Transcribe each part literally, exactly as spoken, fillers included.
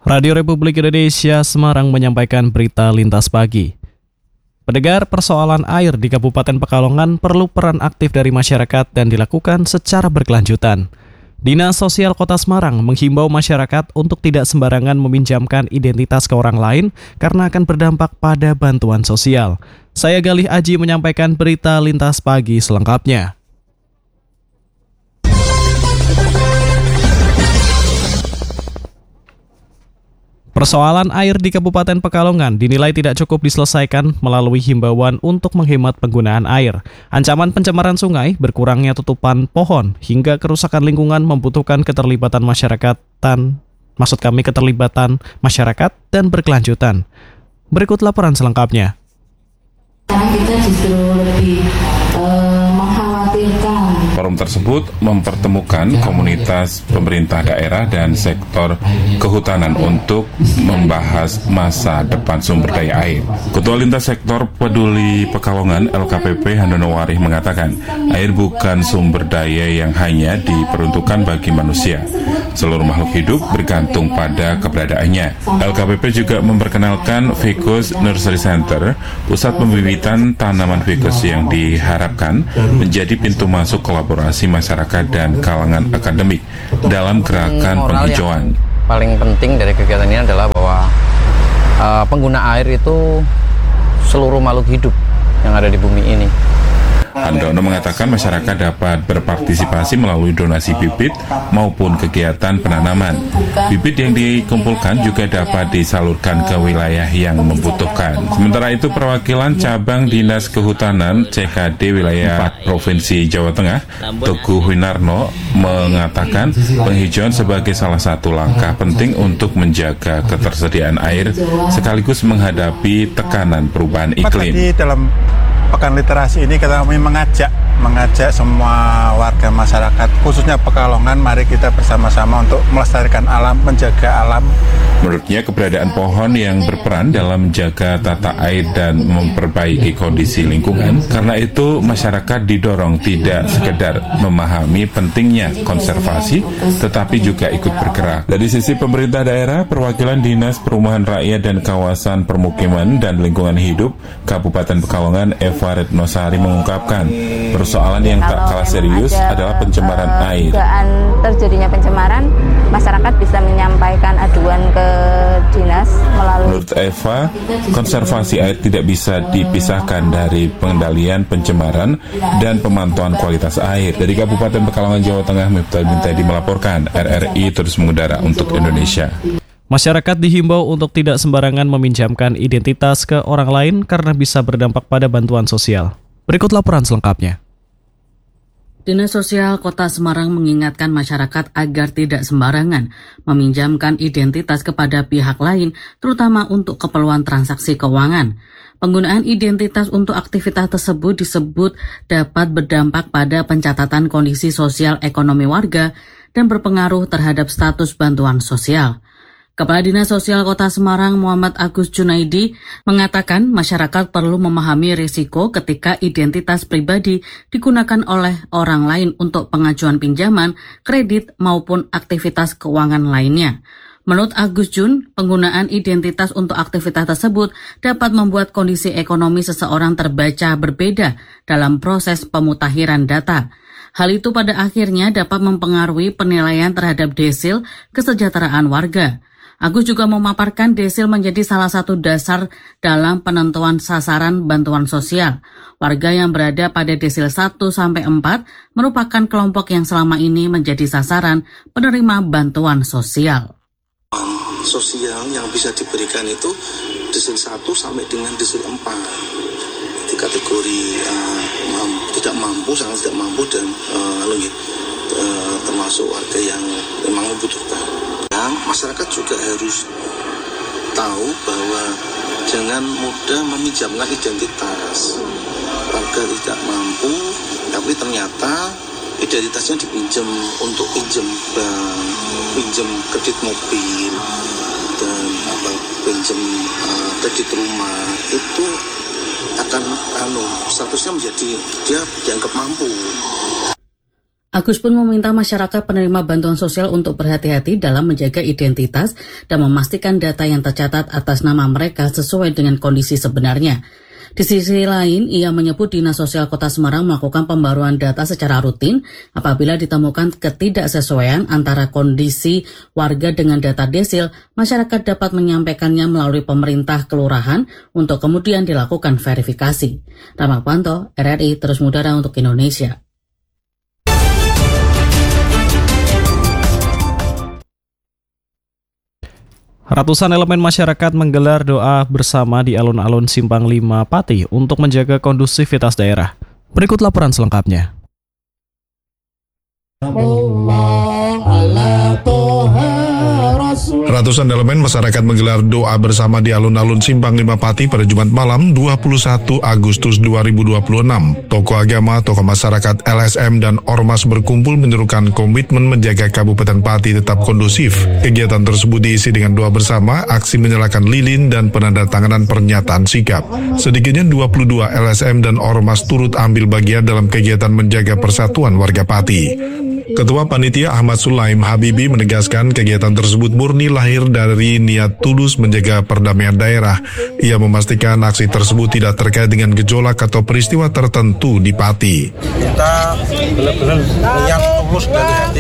Radio Republik Indonesia Semarang menyampaikan berita lintas pagi. Pendengar, persoalan air di Kabupaten Pekalongan perlu peran aktif dari masyarakat dan dilakukan secara berkelanjutan. Dinas Sosial Kota Semarang menghimbau masyarakat untuk tidak sembarangan meminjamkan identitas ke orang lain karena akan berdampak pada bantuan sosial. Saya Galih Aji menyampaikan berita lintas pagi selengkapnya. Persoalan air di Kabupaten Pekalongan dinilai tidak cukup diselesaikan melalui himbauan untuk menghemat penggunaan air. Ancaman pencemaran sungai, berkurangnya tutupan pohon, hingga kerusakan lingkungan membutuhkan keterlibatan masyarakat dan, maksud kami keterlibatan masyarakat dan berkelanjutan. Berikut laporan selengkapnya. Kita justru lebih uh, mengkhawatirkan. Forum tersebut mempertemukan komunitas pemerintah daerah dan sektor kehutanan untuk membahas masa depan sumber daya air. Ketua Lintas Sektor Peduli Pekalongan L K P P Handono Warih mengatakan, air bukan sumber daya yang hanya diperuntukkan bagi manusia. Seluruh makhluk hidup bergantung pada keberadaannya. L K P P juga memperkenalkan Ficus Nursery Center, pusat pembibitan tanaman ficus yang diharapkan menjadi pintu masuk kolaborasi masyarakat dan kalangan akademik dalam gerakan penghijauan. Paling penting dari kegiatan ini adalah bahwa uh, pengguna air itu seluruh makhluk hidup yang ada di bumi ini. Handono mengatakan masyarakat dapat berpartisipasi melalui donasi bibit maupun kegiatan penanaman. Bibit yang dikumpulkan juga dapat disalurkan ke wilayah yang membutuhkan. Sementara itu, perwakilan cabang Dinas Kehutanan C K D wilayah Provinsi Jawa Tengah, Teguh Winarno, mengatakan penghijauan sebagai salah satu langkah penting untuk menjaga ketersediaan air sekaligus menghadapi tekanan perubahan iklim. Tadi dalam Pekan Literasi ini kita mengajak mengajak semua warga masyarakat khususnya Pekalongan, mari kita bersama-sama untuk melestarikan alam, menjaga alam. Menurutnya, keberadaan pohon yang berperan dalam menjaga tata air dan memperbaiki kondisi lingkungan. Karena itu, masyarakat didorong tidak sekedar memahami pentingnya konservasi, tetapi juga ikut bergerak. Dari sisi pemerintah daerah, perwakilan Dinas Perumahan Rakyat dan Kawasan Permukiman dan Lingkungan Hidup Kabupaten Pekalongan, Eva Retnosari, mengungkapkan persoalan yang tak kalah serius adalah pencemaran uh, air. Dugaan terjadinya pencemaran, masyarakat bisa menyampaikan aduan ke dinas melalui. Menurut Eva, konservasi air tidak bisa dipisahkan dari pengendalian pencemaran dan pemantauan kualitas air. Dari Kabupaten Pekalongan, Jawa Tengah, Miftah Bintadi melaporkan. R R I terus mengudara untuk Indonesia. Masyarakat dihimbau untuk tidak sembarangan meminjamkan identitas ke orang lain karena bisa berdampak pada bantuan sosial. Berikut laporan selengkapnya. Dinas Sosial Kota Semarang mengingatkan masyarakat agar tidak sembarangan meminjamkan identitas kepada pihak lain, terutama untuk keperluan transaksi keuangan. Penggunaan identitas untuk aktivitas tersebut disebut dapat berdampak pada pencatatan kondisi sosial ekonomi warga dan berpengaruh terhadap status bantuan sosial. Kepala Dinas Sosial Kota Semarang Muhammad Agus Junaidi mengatakan masyarakat perlu memahami risiko ketika identitas pribadi digunakan oleh orang lain untuk pengajuan pinjaman, kredit maupun aktivitas keuangan lainnya. Menurut Agus Jun, penggunaan identitas untuk aktivitas tersebut dapat membuat kondisi ekonomi seseorang terbaca berbeda dalam proses pemutakhiran data. Hal itu pada akhirnya dapat mempengaruhi penilaian terhadap desil kesejahteraan warga. Agus juga memaparkan desil menjadi salah satu dasar dalam penentuan sasaran bantuan sosial. Warga yang berada pada desil satu sampai empat merupakan kelompok yang selama ini menjadi sasaran penerima bantuan sosial. Sosial yang bisa diberikan itu desil satu sampai dengan desil empat. Di kategori uh, mampu, tidak mampu, sangat tidak mampu dan uh, lebih uh, termasuk warga yang memang membutuhkan. Masyarakat juga harus tahu bahwa jangan mudah meminjamkan identitas. Warga tidak mampu, tapi ternyata identitasnya dipinjam untuk pinjam bank, pinjam kredit mobil, dan apa pinjam uh, kredit rumah, itu akan anu statusnya menjadi dia dianggap mampu. Agus pun meminta masyarakat penerima bantuan sosial untuk berhati-hati dalam menjaga identitas dan memastikan data yang tercatat atas nama mereka sesuai dengan kondisi sebenarnya. Di sisi lain, ia menyebut Dinas Sosial Kota Semarang melakukan pembaruan data secara rutin apabila ditemukan ketidaksesuaian antara kondisi warga dengan data desil, masyarakat dapat menyampaikannya melalui pemerintah kelurahan untuk kemudian dilakukan verifikasi. Ramakwanto, R R I Terus Mudara untuk Indonesia. Ratusan elemen masyarakat menggelar doa bersama di alun-alun Simpang lima Pati untuk menjaga kondusivitas daerah. Berikut laporan selengkapnya. Ratusan elemen masyarakat menggelar doa bersama di alun-alun Simpang lima Pati pada Jumat malam dua puluh satu Agustus dua ribu dua puluh enam. Tokoh agama, tokoh masyarakat, L S M, dan Ormas berkumpul menyerukan komitmen menjaga Kabupaten Pati tetap kondusif. Kegiatan tersebut diisi dengan doa bersama, aksi menyalakan lilin, dan penandatanganan pernyataan sikap. Sedikitnya dua puluh dua L S M dan Ormas turut ambil bagian dalam kegiatan menjaga persatuan warga Pati. Ketua Panitia Ahmad Sulaim Habibi menegaskan kegiatan tersebut murni lahir dari niat tulus menjaga perdamaian daerah. Ia memastikan aksi tersebut tidak terkait dengan gejolak atau peristiwa tertentu di Pati. Kita benar-benar niat tulus dari hati,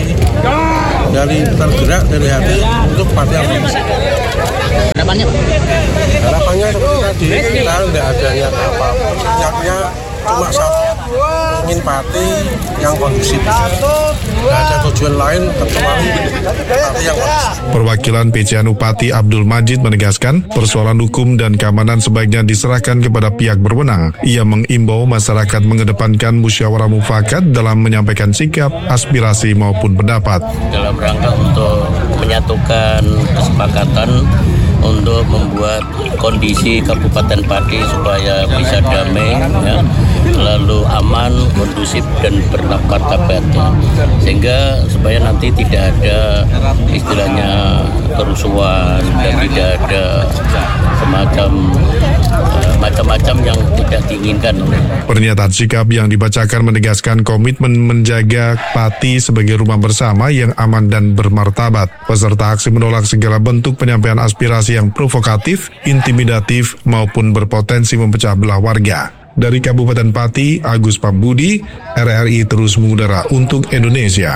dari tergerak dari hati untuk Pati yang bagus. Harapannya? Harapannya seperti tadi, kita tidak ada niat apa-apa. Niatnya cuma satu, ingin Pati yang kondusif. Tidak ada tujuan lain kecuali Pati yang kondusif. Perwakilan P C N U Pati Abdul Majid menegaskan persoalan hukum dan keamanan sebaiknya diserahkan kepada pihak berwenang. Ia mengimbau masyarakat mengedepankan musyawarah mufakat dalam menyampaikan sikap, aspirasi maupun pendapat. Dalam rangka untuk menyatukan kesepakatan untuk membuat kondisi Kabupaten Pati supaya bisa damai, ya, lalu aman, kondusif, dan bermartabat, ya. Sehingga supaya nanti tidak ada istilahnya kerusuhan dan tidak ada semacam uh, macam-macam yang tidak diinginkan. Pernyataan sikap yang dibacakan menegaskan komitmen menjaga Pati sebagai rumah bersama yang aman dan bermartabat. Peserta aksi menolak segala bentuk penyampaian aspirasi yang provokatif, intimidatif, maupun berpotensi memecah belah warga. Dari Kabupaten Pati, Agus Pambudi, R R I Terus Mengudara untuk Indonesia.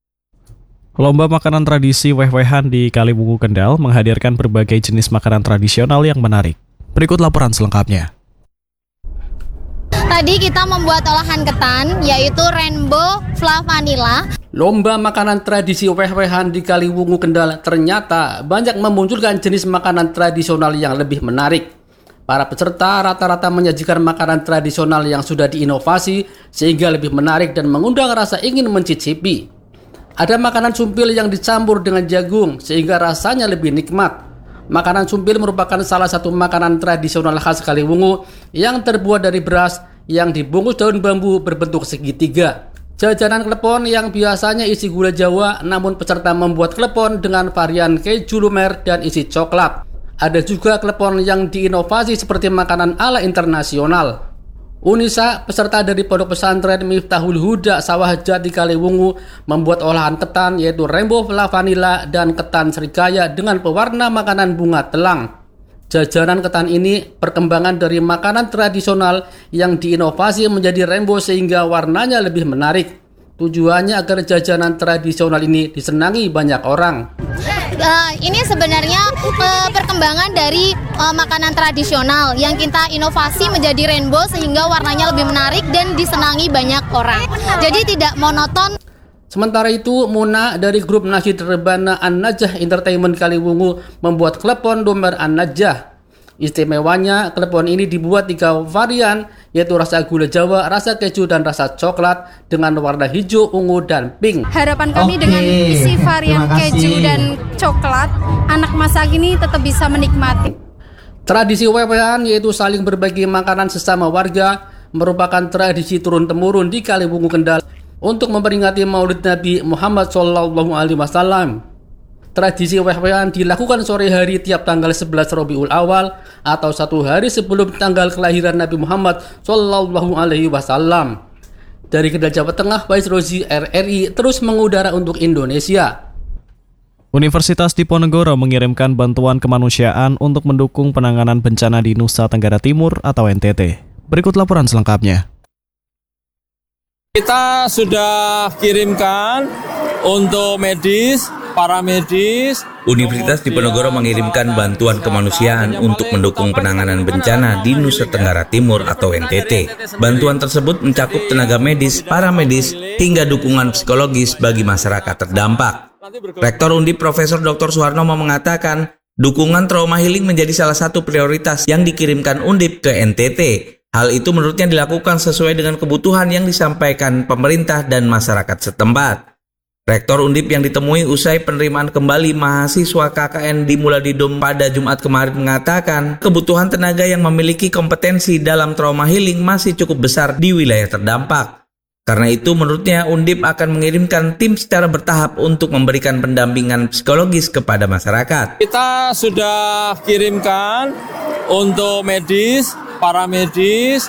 Lomba makanan tradisi weh-wehan di Kaliwungu Kendal menghadirkan berbagai jenis makanan tradisional yang menarik. Berikut laporan selengkapnya. Tadi kita membuat olahan ketan, yaitu Rainbow Fla Vanilla. Lomba makanan tradisi weh-wehan di Kaliwungu Kendal ternyata banyak memunculkan jenis makanan tradisional yang lebih menarik. Para peserta rata-rata menyajikan makanan tradisional yang sudah diinovasi sehingga lebih menarik dan mengundang rasa ingin mencicipi. Ada makanan sumpil yang dicampur dengan jagung sehingga rasanya lebih nikmat. Makanan sumpil merupakan salah satu makanan tradisional khas Kaliwungu yang terbuat dari beras yang dibungkus daun bambu berbentuk segitiga. Jajanan klepon yang biasanya isi gula Jawa, namun peserta membuat klepon dengan varian keju lumer dan isi coklat. Ada juga klepon yang diinovasi seperti makanan ala internasional. Unisa, peserta dari Pondok Pesantren Miftahul Huda Sawah Jati Kaliwungu, membuat olahan ketan yaitu Rainbow Fla Vanilla dan ketan serikaya dengan pewarna makanan bunga telang. Jajanan ketan ini perkembangan dari makanan tradisional yang diinovasi menjadi rainbow sehingga warnanya lebih menarik. Tujuannya agar jajanan tradisional ini disenangi banyak orang. Uh, ini sebenarnya uh, perkembangan dari uh, makanan tradisional yang kita inovasi menjadi rainbow sehingga warnanya lebih menarik dan disenangi banyak orang. Jadi tidak monoton. Sementara itu, Muna dari grup Nasyid Rebana An-Najah Entertainment Kaliwungu membuat klepon Domer An-Najah. Istimewanya, klepon ini dibuat tiga varian, yaitu rasa gula Jawa, rasa keju, dan rasa coklat dengan warna hijau, ungu, dan pink. Harapan kami Oke. dengan isi varian keju dan coklat, anak masa kini tetap bisa menikmati. Tradisi weh-wehan yaitu saling berbagi makanan sesama warga merupakan tradisi turun-temurun di Kaliwungu Kendal untuk memperingati Maulid Nabi Muhammad shallallahu alaihi wasallam. Tradisi weh-wehan dilakukan sore hari tiap tanggal sebelas Rabiul Awal atau satu hari sebelum tanggal kelahiran Nabi Muhammad shallallahu alaihi wasallam. Dari Kendal, Jawa Tengah, Faiz Rozi, R R I terus mengudara untuk Indonesia. Universitas Diponegoro mengirimkan bantuan kemanusiaan untuk mendukung penanganan bencana di Nusa Tenggara Timur atau N T T. Berikut laporan selengkapnya. Kita sudah kirimkan untuk medis, para medis. Universitas Diponegoro mengirimkan bantuan kemanusiaan untuk mendukung penanganan bencana di Nusa Tenggara Timur atau N T T. Bantuan tersebut mencakup tenaga medis, para medis, hingga dukungan psikologis bagi masyarakat terdampak. Rektor Undip Profesor Doktor Suharnomo mengatakan, dukungan trauma healing menjadi salah satu prioritas yang dikirimkan Undip ke N T T. Hal itu menurutnya dilakukan sesuai dengan kebutuhan yang disampaikan pemerintah dan masyarakat setempat. Rektor Undip yang ditemui usai penerimaan kembali mahasiswa K K N di Muladidom pada Jumat kemarin mengatakan kebutuhan tenaga yang memiliki kompetensi dalam trauma healing masih cukup besar di wilayah terdampak. Karena itu menurutnya Undip akan mengirimkan tim secara bertahap untuk memberikan pendampingan psikologis kepada masyarakat. Kita sudah kirimkan untuk medis, para medis,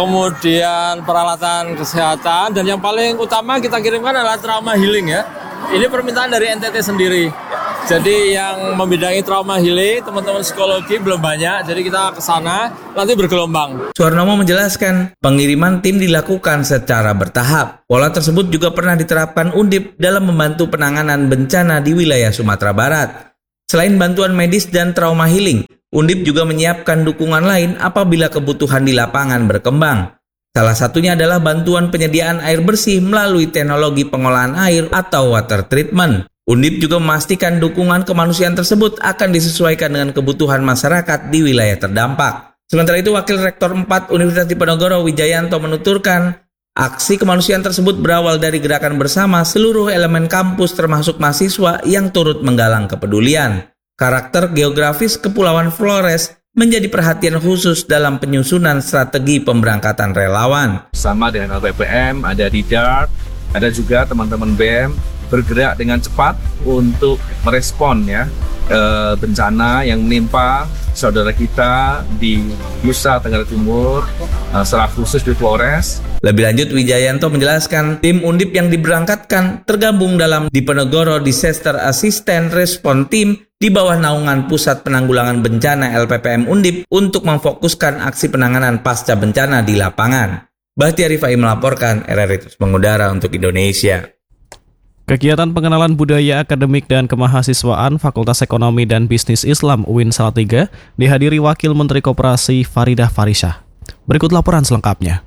kemudian peralatan kesehatan, dan yang paling utama kita kirimkan adalah trauma healing ya. Ini permintaan dari N T T sendiri. Jadi yang membidangi trauma healing, teman-teman psikologi belum banyak, jadi kita ke sana nanti bergelombang. Suharnomo menjelaskan, pengiriman tim dilakukan secara bertahap. Pola tersebut juga pernah diterapkan Undip dalam membantu penanganan bencana di wilayah Sumatera Barat. Selain bantuan medis dan trauma healing, Undip juga menyiapkan dukungan lain apabila kebutuhan di lapangan berkembang. Salah satunya adalah bantuan penyediaan air bersih melalui teknologi pengolahan air atau water treatment. Undip juga memastikan dukungan kemanusiaan tersebut akan disesuaikan dengan kebutuhan masyarakat di wilayah terdampak. Sementara itu, Wakil Rektor empat Universitas Diponegoro Wijayanto menuturkan, aksi kemanusiaan tersebut berawal dari gerakan bersama seluruh elemen kampus termasuk mahasiswa yang turut menggalang kepedulian. Karakter geografis Kepulauan Flores menjadi perhatian khusus dalam penyusunan strategi pemberangkatan relawan. Sama dengan L P P M, ada D D A R, ada juga teman-teman B M bergerak dengan cepat untuk merespon ya eh, bencana yang menimpa saudara kita di Nusa Tenggara Timur, eh, secara khusus di Flores. Lebih lanjut, Wijayanto menjelaskan tim Undip yang diberangkatkan tergabung dalam Diponegoro Disaster Assistance Response Team di bawah naungan Pusat Penanggulangan Bencana L P P M Undip untuk memfokuskan aksi penanganan pasca bencana di lapangan. Bahtiar Rifai melaporkan, R R I terus mengudara untuk Indonesia. Kegiatan pengenalan budaya akademik dan kemahasiswaan Fakultas Ekonomi dan Bisnis Islam U I N Salatiga dihadiri Wakil Menteri Koperasi Faridah Farisah. Berikut laporan selengkapnya.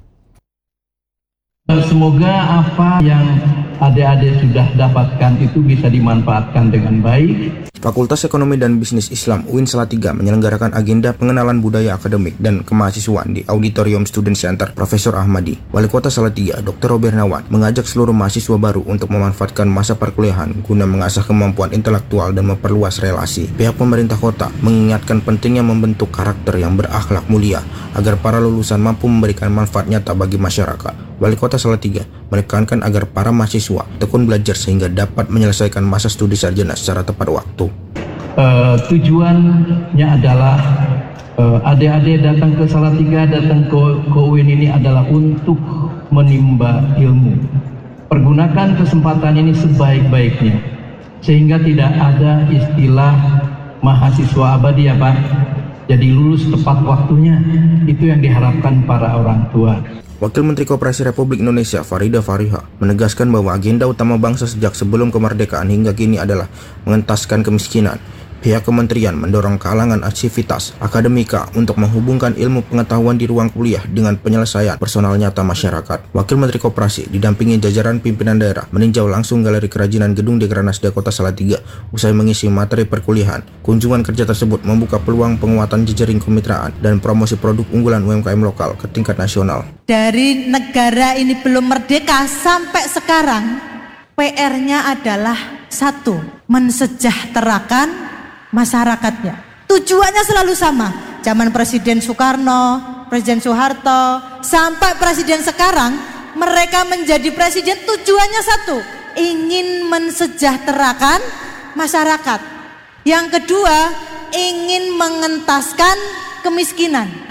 Semoga apa yang adik-adik sudah dapatkan itu bisa dimanfaatkan dengan baik. Fakultas Ekonomi dan Bisnis Islam U I N Salatiga menyelenggarakan agenda pengenalan budaya akademik dan kemahasiswaan di Auditorium Student Center Profesor Ahmadi. Wali Kota Salatiga, Doktor Robert Nawan, mengajak seluruh mahasiswa baru untuk memanfaatkan masa perkuliahan guna mengasah kemampuan intelektual dan memperluas relasi. Pihak pemerintah kota mengingatkan pentingnya membentuk karakter yang berakhlak mulia agar para lulusan mampu memberikan manfaat nyata bagi masyarakat. Wali Kota Salatiga menekankan agar para mahasiswa tekun belajar sehingga dapat menyelesaikan masa studi sarjana secara tepat waktu. Uh, tujuannya adalah uh, adik-adik datang ke Salatiga, datang ke, ke U I N ini adalah untuk menimba ilmu. Pergunakan kesempatan ini sebaik-baiknya sehingga tidak ada istilah mahasiswa abadi ya Pak. Jadi lulus tepat waktunya, itu yang diharapkan para orang tua. Wakil Menteri Koperasi Republik Indonesia Faridah Farisah menegaskan bahwa agenda utama bangsa sejak sebelum kemerdekaan hingga kini adalah mengentaskan kemiskinan. Pihak kementerian mendorong kalangan aktivitas akademika untuk menghubungkan ilmu pengetahuan di ruang kuliah dengan penyelesaian personal nyata masyarakat. Wakil Menteri Koperasi didampingi jajaran pimpinan daerah meninjau langsung galeri kerajinan Gedung Dekranasda Kota Salatiga usai mengisi materi perkuliahan. Kunjungan kerja tersebut membuka peluang penguatan jejaring kemitraan dan promosi produk unggulan U M K M lokal ke tingkat nasional. Dari negara ini belum merdeka sampai sekarang, P R-nya adalah satu, mensejahterakan masyarakatnya. Tujuannya selalu sama. Zaman Presiden Soekarno, Presiden Soeharto, sampai Presiden sekarang, mereka menjadi presiden tujuannya satu, ingin mensejahterakan masyarakat. Yang kedua, ingin mengentaskan kemiskinan.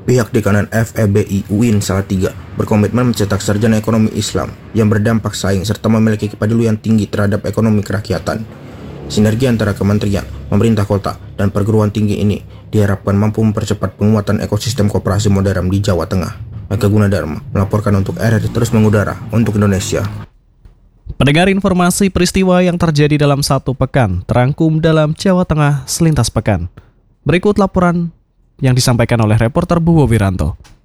Pihak Dekanan F E B I U I N Salatiga berkomitmen mencetak sarjana ekonomi Islam yang berdampak saing serta memiliki kepedulian tinggi terhadap ekonomi kerakyatan. Sinergi antara kementerian, pemerintah kota, dan perguruan tinggi ini diharapkan mampu mempercepat penguatan ekosistem koperasi modern di Jawa Tengah. Maka Gunadarma melaporkan untuk R R I Terus Mengudara untuk Indonesia. Pendengar, informasi peristiwa yang terjadi dalam satu pekan terangkum dalam Jawa Tengah Selintas Pekan. Berikut laporan yang disampaikan oleh reporter Buwo Wiranto.